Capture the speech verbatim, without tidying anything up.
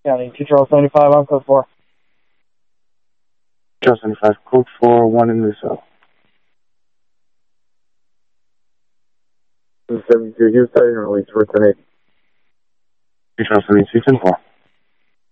County, two Charles seventy-five on code four. Charles seventy-five, code four, one in the cell. seventy-two, he was starting to release for ten eight. Two Charles seventy-two, ten four.